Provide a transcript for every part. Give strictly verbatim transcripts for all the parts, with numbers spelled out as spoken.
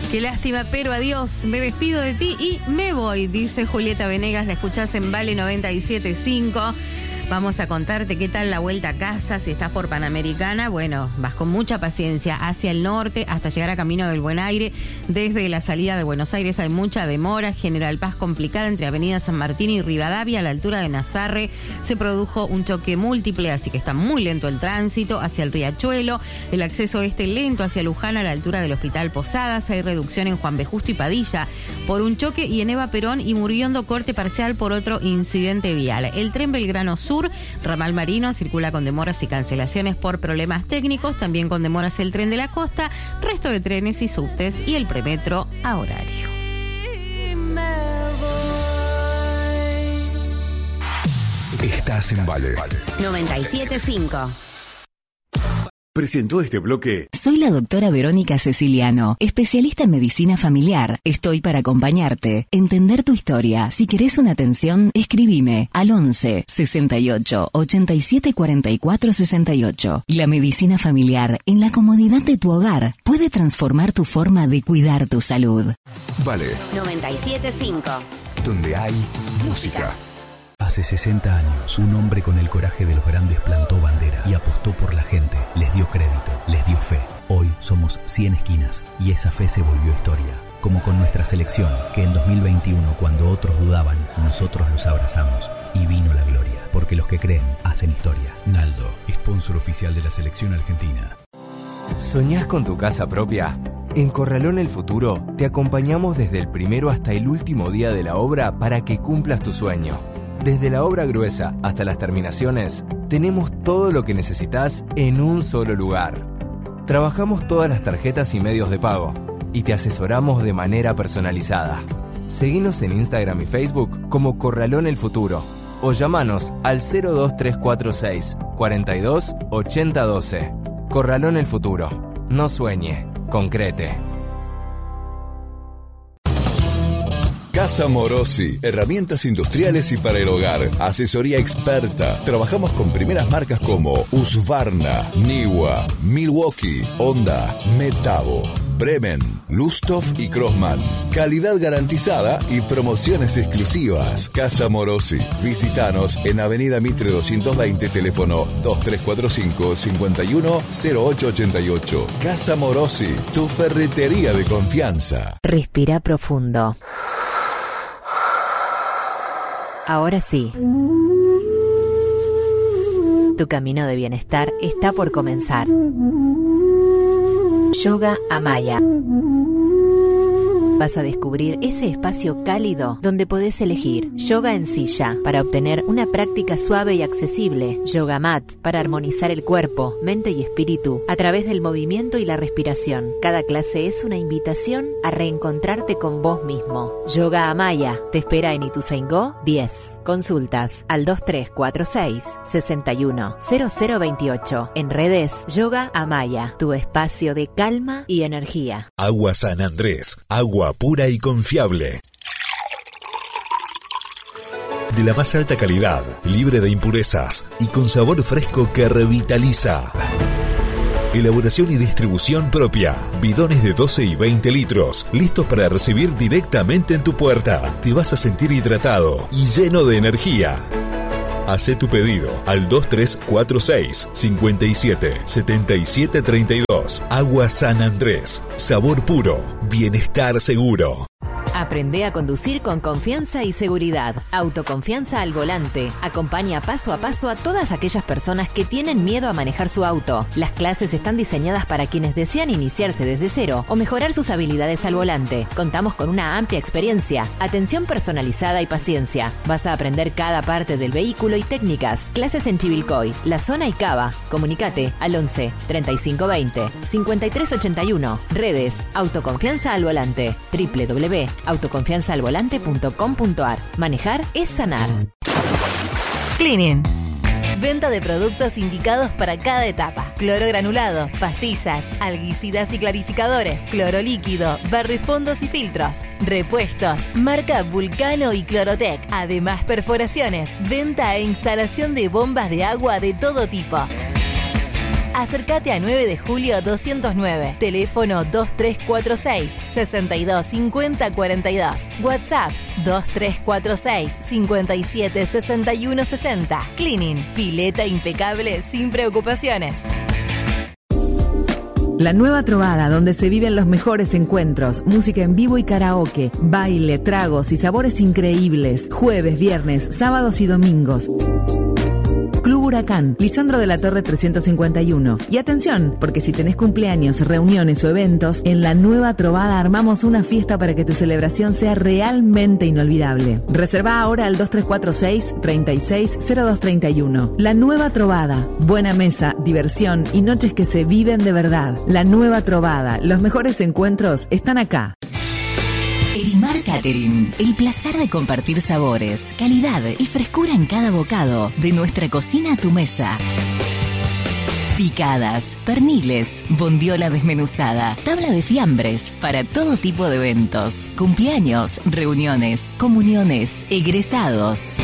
Qué lástima, pero adiós. Me despido de ti y me voy, dice Julieta Venegas. La escuchás en Vale noventa y siete punto cinco. Vamos a contarte qué tal la vuelta a casa. Si estás por Panamericana, bueno, vas con mucha paciencia hacia el norte hasta llegar a Camino del Buen Aire. Desde la salida de Buenos Aires hay mucha demora. General Paz complicada entre Avenida San Martín y Rivadavia a la altura de Nazarre. Se produjo un choque múltiple, así que está muy lento el tránsito hacia el Riachuelo. El acceso este lento hacia Luján a la altura del Hospital Posadas. Hay reducción en Juan B. Justo y Padilla por un choque y en Eva Perón y Muriondo corte parcial por otro incidente vial. El tren Belgrano Sur, ramal Marino, circula con demoras y cancelaciones por problemas técnicos, también con demoras el tren de la costa, resto de trenes y subtes y el premetro a horario. Estás en Vale noventa y siete punto cinco. Presentó este bloque. Soy la doctora Verónica Ceciliano, especialista en medicina familiar. Estoy para acompañarte, entender tu historia. Si querés una atención, escribime al once, sesenta y ocho, ochenta y siete, cuarenta y cuatro, sesenta y ocho. La medicina familiar, en la comodidad de tu hogar, puede transformar tu forma de cuidar tu salud. Vale noventa y siete punto cinco. Donde hay música. Hace sesenta años, un hombre con el coraje de los grandes plantó bandera y apostó por la gente, les dio crédito, les dio fe. Hoy somos cien esquinas y esa fe se volvió historia. Como con nuestra selección, que en dos mil veintiuno, cuando otros dudaban, nosotros los abrazamos y vino la gloria. Porque los que creen, hacen historia. Naldo, sponsor oficial de la selección argentina. ¿Soñás con tu casa propia? En Corralón El Futuro te acompañamos desde el primero hasta el último día de la obra para que cumplas tu sueño. Desde la obra gruesa hasta las terminaciones, tenemos todo lo que necesitas en un solo lugar. Trabajamos todas las tarjetas y medios de pago y te asesoramos de manera personalizada. Seguinos en Instagram y Facebook como Corralón El Futuro o llamanos al cero dos tres cuatro seis, cuarenta y dos, ochenta doce. Corralón El Futuro. No sueñe, concrete. Casa Morosi, herramientas industriales y para el hogar, asesoría experta. Trabajamos con primeras marcas como Husqvarna, Niwa, Milwaukee, Honda, Metabo, Bremen, Lusthof y Crossman. Calidad garantizada y promociones exclusivas. Casa Morosi. Visítanos en Avenida Mitre doscientos veinte, teléfono dos tres cuatro cinco, cinco uno, cero ocho ocho ocho. Casa Morosi, tu ferretería de confianza. Respira profundo. Ahora sí. Tu camino de bienestar está por comenzar. Yoga Amaya. Vas a descubrir ese espacio cálido donde podés elegir yoga en silla para obtener una práctica suave y accesible, yoga mat para armonizar el cuerpo, mente y espíritu a través del movimiento y la respiración. Cada clase es una invitación a reencontrarte con vos mismo. Yoga Amaya te espera en Ituzaingó diez. Consultas al dos tres cuatro seis, seis uno, cero cero dos ocho. En redes, Yoga Amaya, tu espacio de calma y energía. Agua San Andrés, agua pura y confiable. De la más alta calidad, libre de impurezas y con sabor fresco que revitaliza. Elaboración y distribución propia. Bidones de doce y veinte litros, listos para recibir directamente en tu puerta. Te vas a sentir hidratado y lleno de energía. Hacé tu pedido al dos tres cuatro seis, cinco siete, siete siete tres dos. Agua San Andrés. Sabor puro. Bienestar seguro. Aprende a conducir con confianza y seguridad. Autoconfianza al volante. Acompaña paso a paso a todas aquellas personas que tienen miedo a manejar su auto. Las clases están diseñadas para quienes desean iniciarse desde cero o mejorar sus habilidades al volante. Contamos con una amplia experiencia, atención personalizada y paciencia. Vas a aprender cada parte del vehículo y técnicas. Clases en Chivilcoy, La Zona y Cava. Comunicate al once, treinta y cinco veinte, cincuenta y tres ochenta y uno. Redes, Autoconfianza al volante. doble u doble u doble u punto autoconfianza al volante punto com punto a r. Manejar es sanar. Cleaning. Venta de productos indicados para cada etapa. Cloro granulado, pastillas, alguicidas y clarificadores, cloro líquido, barrefondos y filtros. Repuestos, marca Vulcano y Clorotec. Además, perforaciones, venta e instalación de bombas de agua de todo tipo. Acércate a nueve de julio doscientos nueve. Teléfono dos tres cuatro seis, seis dos cinco cero cuatro dos. WhatsApp dos tres cuatro seis, cinco siete seis uno seis cero. Cleaning, pileta impecable sin preocupaciones. La Nueva Trovada, donde se viven los mejores encuentros, música en vivo y karaoke, baile, tragos y sabores increíbles, jueves, viernes, sábados y domingos. Club Huracán, Lisandro de la Torre trescientos cincuenta y uno. Y atención, porque si tenés cumpleaños, reuniones o eventos, en La Nueva Trovada armamos una fiesta para que tu celebración sea realmente inolvidable. Reserva ahora al dos tres cuatro seis, treinta y seis, cero dos treinta y uno. La Nueva Trovada, buena mesa, diversión y noches que se viven de verdad. La Nueva Trovada, los mejores encuentros están acá. Erimar Catering, el placer de compartir sabores, calidad y frescura en cada bocado, de nuestra cocina a tu mesa. Picadas, perniles, bondiola desmenuzada, tabla de fiambres, para todo tipo de eventos, cumpleaños, reuniones, comuniones, egresados.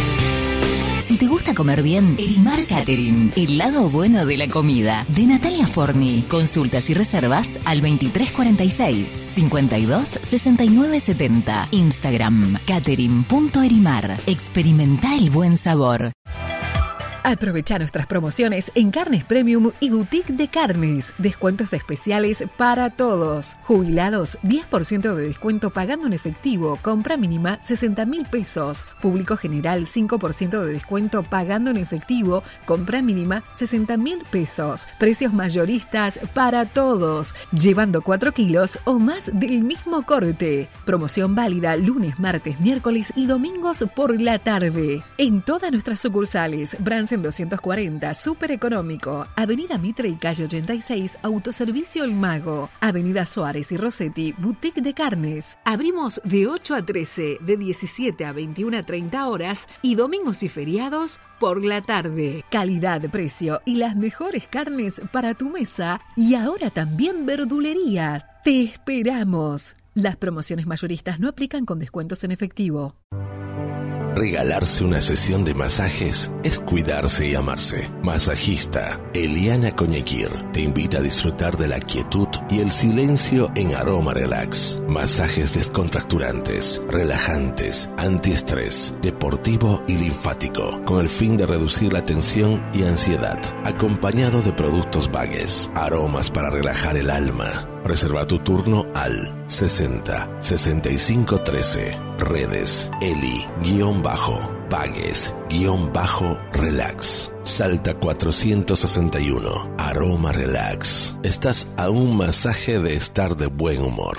Si te gusta comer bien, Erimar Catering, el lado bueno de la comida, de Natalia Forni. Consultas y reservas al veintitrés cuarenta y seis, cincuenta y dos, sesenta y nueve setenta. Instagram, catering punto erimar. Experimenta el buen sabor. Aprovecha nuestras promociones en Carnes Premium y Boutique de Carnes. Descuentos especiales para todos. Jubilados, diez por ciento de descuento pagando en efectivo. Compra mínima sesenta mil pesos. Público general, cinco por ciento de descuento pagando en efectivo. Compra mínima sesenta mil pesos. Precios mayoristas para todos. Llevando cuatro kilos o más del mismo corte. Promoción válida lunes, martes, miércoles y domingos por la tarde. En todas nuestras sucursales. Brands en doscientos cuarenta, súper económico. Avenida Mitre y calle ochenta y seis, Autoservicio El Mago. Avenida Suárez y Rossetti, Boutique de Carnes. Abrimos de ocho a trece, de diecisiete a veintiuna a treinta horas y domingos y feriados por la tarde. Calidad, precio y las mejores carnes para tu mesa y ahora también verdulería. Te esperamos. Las promociones mayoristas no aplican con descuentos en efectivo. Regalarse una sesión de masajes es cuidarse y amarse. Masajista Eliana Coñequir te invita a disfrutar de la quietud y el silencio en Aroma Relax. Masajes descontracturantes, relajantes, antiestrés, deportivo y linfático, con el fin de reducir la tensión y ansiedad. Acompañado de productos Vagues, aromas para relajar el alma. Reserva tu turno al sesenta, sesenta y cinco trece. Redes Eli guión bajo Vagues guión bajo Relax. Salta cuatrocientos sesenta y uno. Aroma Relax. Estás a un masaje de estar de buen humor.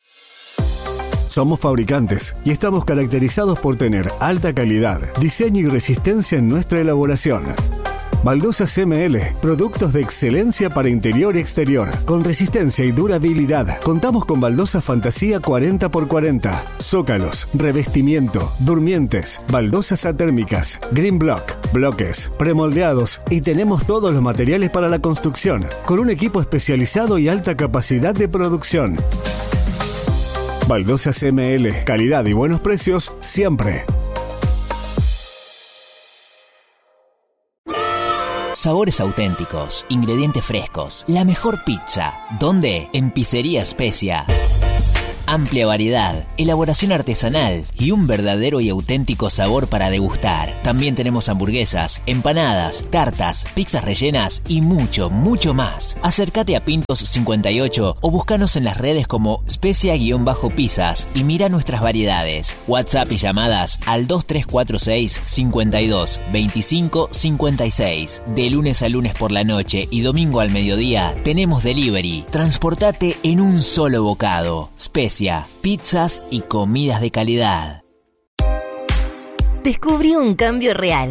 Somos fabricantes y estamos caracterizados por tener alta calidad, diseño y resistencia en nuestra elaboración. Baldosas M L, productos de excelencia para interior y exterior, con resistencia y durabilidad. Contamos con baldosas fantasía cuarenta por cuarenta, zócalos, revestimiento, durmientes, baldosas atérmicas, green block, bloques, premoldeados y tenemos todos los materiales para la construcción, con un equipo especializado y alta capacidad de producción. Baldosas M L, calidad y buenos precios siempre. Sabores auténticos, ingredientes frescos, la mejor pizza. ¿Dónde? En Pizzería Especia. Amplia variedad, elaboración artesanal y un verdadero y auténtico sabor para degustar. También tenemos hamburguesas, empanadas, tartas, pizzas rellenas y mucho, mucho más. Acércate a Pintos cincuenta y ocho o búscanos en las redes como Specia-Pizzas y mira nuestras variedades. WhatsApp y llamadas al dos tres cuatro seis, cincuenta y dos, veinticinco cincuenta y seis. De lunes a lunes por la noche y domingo al mediodía tenemos delivery. Transportate en un solo bocado. Specia. Pizzas y comidas de calidad. Descubrí un cambio real.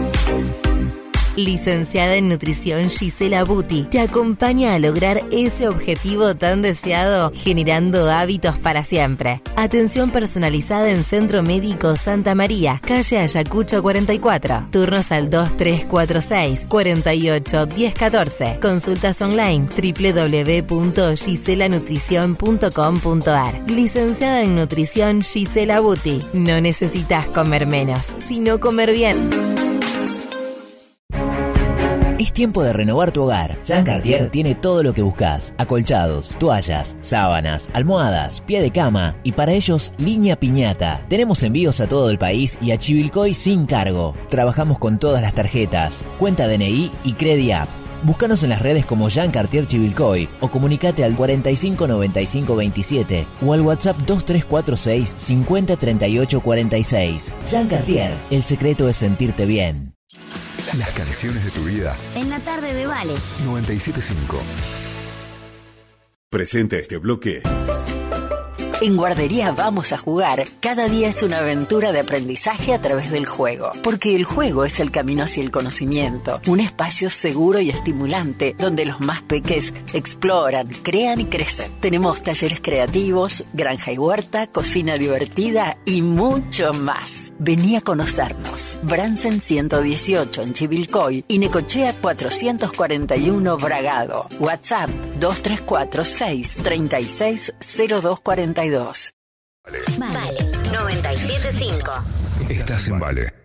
Licenciada en Nutrición Gisela Buti te acompaña a lograr ese objetivo tan deseado, generando hábitos para siempre. Atención personalizada en Centro Médico Santa María, calle Ayacucho cuarenta y cuatro. Turnos al dos tres cuatro seis, cuarenta y ocho, diez catorce. Consultas online doble u doble u doble u punto gisela nutrición punto com punto a r. Licenciada en Nutrición Gisela Buti. No necesitas comer menos, sino comer bien. Es tiempo de renovar tu hogar. Jean Cartier tiene todo lo que buscas: acolchados, toallas, sábanas, almohadas, pie de cama y para ellos línea piñata. Tenemos envíos a todo el país y a Chivilcoy sin cargo. Trabajamos con todas las tarjetas, cuenta D N I y CrediApp. Búscanos en las redes como Jean Cartier Chivilcoy o comunicate al cuarenta y cinco noventa y cinco veintisiete o al WhatsApp dos tres cuatro seis cincuenta treinta y ocho cuarenta y seis. Jean Cartier, el secreto es sentirte bien. Las canciones de tu vida. En la tarde de Vale. noventa y siete punto cinco. Presenta este bloque. En Guardería Vamos a Jugar, cada día es una aventura de aprendizaje a través del juego, porque el juego es el camino hacia el conocimiento, un espacio seguro y estimulante donde los más peques exploran, crean y crecen. Tenemos talleres creativos, granja y huerta, cocina divertida y mucho más. Vení a conocernos. Bransen ciento dieciocho en Chivilcoy y Necochea cuatrocientos cuarenta y uno Bragado. WhatsApp dos tres cuatro seis treinta y seis cero dos cuarenta y dos. Vale, noventa y siete punto cinco. Estás en Vale.